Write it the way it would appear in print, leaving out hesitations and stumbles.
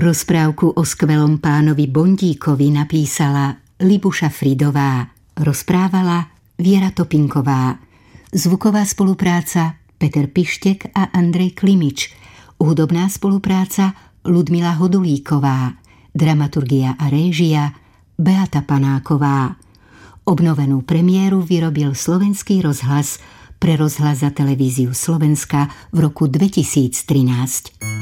Rozprávku o skvelom pánovi Bondíkovi napísala Libuša Fridová. Rozprávala Viera Topinková. Zvuková spolupráca Peter Pištek a Andrej Klimič. Hudobná spolupráca Ludmila Hodulíková. Dramaturgia a réžia Beata Panáková. Obnovenú premiéru vyrobil Slovenský rozhlas pre rozhlas a televíziu Slovenska v roku 2013.